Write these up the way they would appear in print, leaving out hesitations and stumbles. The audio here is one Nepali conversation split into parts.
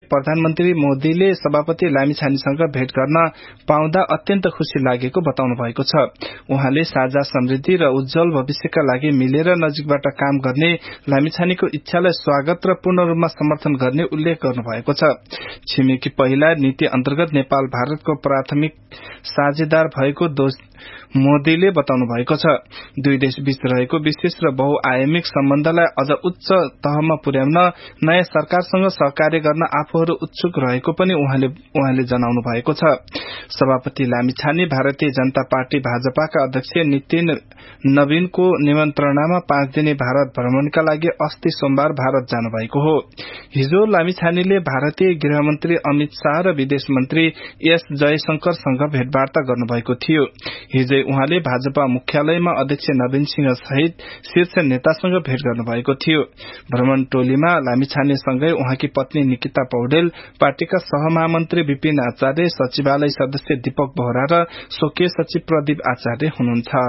प्रधानमन्त्री मोदीले सभापति लामिछानेसँग भेट गर्न पाउँदा अत्यन्त खुशी लागेको बताउनु भएको छ। उहाँले साझा समृद्धि र उज्जवल भविष्यका लागि मिलेर नजिकबाट काम गर्ने लामिछानेको इच्छालाई स्वागत र पूर्ण रूपमा समर्थन गर्ने उल्लेख गर्नुभएको छ। छिमेकी पहिला नीति अन्तर्गत नेपाल भारतको प्राथमिक साझेदार भएको मोदीले बताउनु भएको छ। दुई देश बीच रहेको विशेष र बहुआयामिक सम्बन्धलाई अझ उच्च तहमा पुर्याउन नयाँ सरकारसँग सहकार्य गर्न आफूहरू उत्सुक रहेको पनि उहाँले जनाउनु भएको छ। सभापति लामिछाने भारतीय जनता पार्टी भाजपाका अध्यक्ष नितिन नवीनको निमन्त्रणामा 5 दिने भारत भ्रमणका लागि अस्ति सोमबार भारत जानुभएको हो। हिजो लामिछानेले भारतीय गृहमन्त्री अमित शाह र विदेश मन्त्री एस जयशंकरसँग भेटवार्ता गर्नुभएको थियो। हिजो उहाँले भाजपा मुख्यालयमा अध्यक्ष नवीन सिंह सहित शीर्ष नेतासँग भेट गर्नुभएको थियो। भ्रमण टोलीमा लामिछानेसँगै उहाँकी पत्नी निकिता पौडेल, पार्टीका सहमहामन्त्री विपिन आचार्य, सचिवालय सदस्य दीपक बोहरा र स्वकीय सचिव प्रदीप आचार्य हुनुहुन्छ।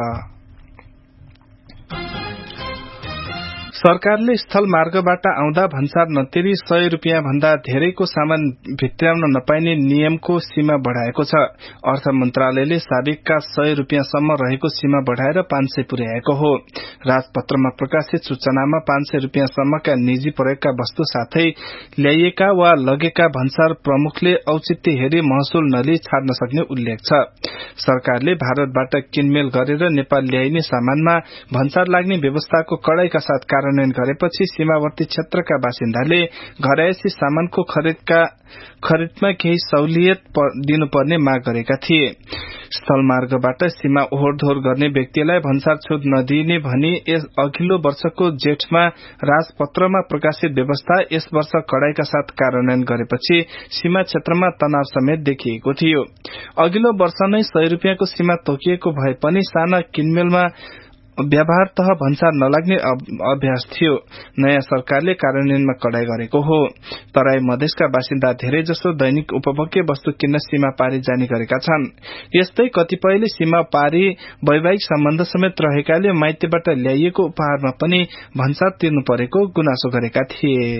सरकारले स्थल मार्गबाट आउँदा भन्सार नतिरी 100 रुपियाँ भन्दा धेरैको सामान भित्र्याउन नपाइने नियमको सीमा बढ़ाएको छ। अर्थ मन्त्रालयले साबिकका 100 रुपियाँसम्म रहेको सीमा बढ़ाएर 500 पुर्याएको हो। राजपत्रमा प्रकाशित सूचनामा 500 रुपियाँसम्मका निजी प्रयोगका वस्तु साथै ल्याइएका वा लगेका भन्सार प्रमुखले औचित्य हेरी महसुल नलिई छाड्न सक्ने उल्लेख छ। सरकारले भारतबाट किनमेल गरेर नेपाल ल्याइने सामानमा भन्सार लाग्ने व्यवस्थाको कड़ाईका साथ कार्यान्वयन गरेपछि सीमावर्ती क्षेत्रका बासिन्दाले घरायसी सामानको खरिदमा केही सहुलियत दिनुपर्ने माग गरेका थिए। स्थलमार्गबाट सीमा ओहोरदोहोर गर्ने व्यक्तिलाई भन्सार छुट नदिइने भनी अघिल्लो वर्षको जेठमा राजपत्रमा प्रकाशित व्यवस्था यस वर्ष कड़ाईका साथ कार्यान्वयन गरेपछि सीमा क्षेत्रमा तनाव समेत देखिएको थियो। अघिल्लो वर्ष नै 100 रुपियाँको सीमा तोकिएको भए पनि साना किनमेलमा व्यवहारतः भन्सार नलाग्ने अभ्यास थियो। नयाँ सरकारले कार्यान्वयनमा कडाई गरेको हो। तराई मधेसका बासिन्दा धेरै जसो दैनिक उपभोग्य वस्तु किन्न सीमा पारी जाने गरेका छन्। यस्तै कतिपयले सीमा पारी वैवाहिक सम्बन्ध समेत रहेकाले माइतीबाट ल्याइएको उपहारमा पनि भन्सार तिर्नु परेको गुनासो गरेका थिए।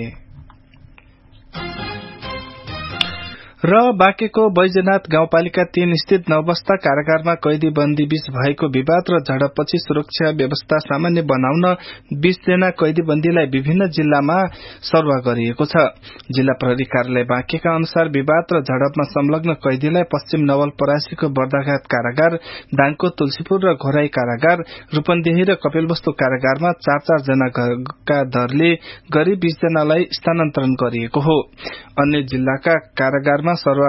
र बाँकेको बैजनाथ गाउँपालिका 3 स्थित नवबस्ता कारागारमा कैदी बन्दी बीच भएको विवाद र झडपपछि सुरक्षा व्यवस्था सामान्य बनाउन 20 जना कैदी बन्दीलाई विभिन्न जिल्लामा सरुवा गरिएको छ। जिल्ला प्रहरी कार्यालय बाँकेका अनुसार विवाद र झडपमा संलग्न कैदीलाई पश्चिम नवलपरासीको बर्दाघाट कारागार, दाङको तुलसीपुर र घोराई कारागार, रूपन्देही र कपिलवस्तु कारागारमा 4-4 जनाका दरले गरी 20 जनालाई स्थानान्तरण गरिएको हो। अन्य जिल्लाका कारागारमा सरुवा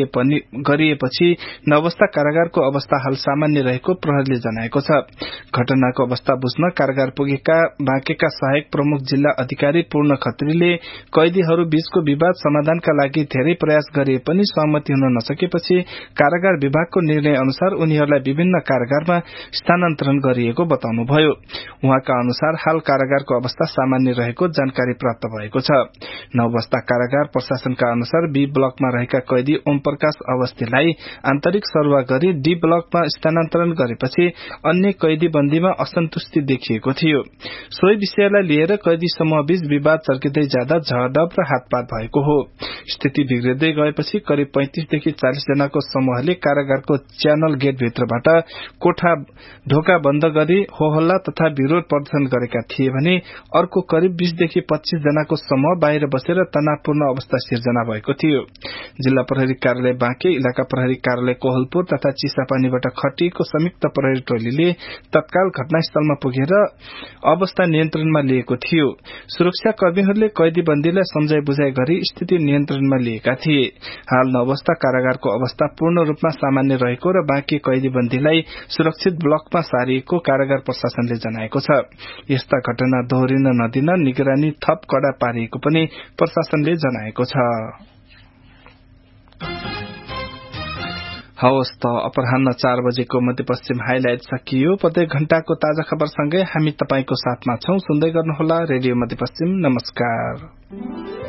गरिएपछि नवबस्ता कारागारको अवस्था हाल सामान्य रहेको प्रहरीले जनाएको छ। घटनाको अवस्था बुझ्न कारागार पुगेका बाँकेका सहायक प्रमुख जिल्ला अधिकारी पूर्ण खत्रीले कैदीहरू बीचको विवाद समाधानका लागि धेरै प्रयास गरिए पनि सहमति हुन नसकेपछि कारागार विभागको निर्णय अनुसार उनीहरूलाई विभिन्न कारागारमा स्थानान्तरण गरिएको बताउनुभयो। उहाँका अनुसार हाल कारागारको अवस्था सामान्य रहेको जानकारी प्राप्त भएको छ। नवबस्ता कारागार प्रशासनका अनुसार बी ब्लकमा रहेका कैदी ओम प्रकाश अवस्थीलाई आन्तरिक सरुवा गरी डी ब्लकमा स्थानान्तरण गरेपछि अन्य कैदी बन्दीमा असन्तुष्टि देखिएको थियो। सोही विषयलाई लिएर कैदी समूहबीच विवाद चर्किँदै जाँदा झडप र हातपात भएको हो। स्थिति बिग्रिँदै गएपछि करिब 35 देखि 40 जनाको समूहले कारागारको च्यानल गेटभित्रबाट कोठा ढोका बन्द गरी होहल्ला तथा विरोध प्रदर्शन गरेका थिए भने अर्को करिब 20 देखि 25 जनाको समूह बाहिर बसेर तनावपूर्ण अवस्था सिर्जना भएको थियो। जिल्ला प्रहरी कार्यालय बाँके, इलाका प्रहरी कार्यालय कोहलपुर तथा चिसापानीबाट खटिएको संयुक्त प्रहरी टोलीले तत्काल घटनास्थलमा पुगेर अवस्था नियन्त्रणमा लिएको थियो। सुरक्षा कर्मीहरूले कैदी बन्दीलाई सम्झाइ बुझाइ गरी स्थिति नियन्त्रणमा लिएका थिए। हाल नवबस्ता कारागारको अवस्था पूर्ण रूपमा सामान्य रहेको र बाँकी कैदी बन्दीलाई सुरक्षित ब्लकमा सारिएको कारागार प्रशासनले जनाएको छ। यस्ता घटना दोहोरिन नदिन निगरानी थप कड़ा पारिएको पनि प्रशासनले जनाएको छ। हवस् त अपराह्न 4 बजेको मध्यपश्चिम हाइलाइट सकियो। प्रत्येक घण्टाको ताजा खबरसँगै हामी तपाईको साथमा छौं। सुन्दै गर्नुहोला रेडियो मध्यपश्चिम। नमस्कार।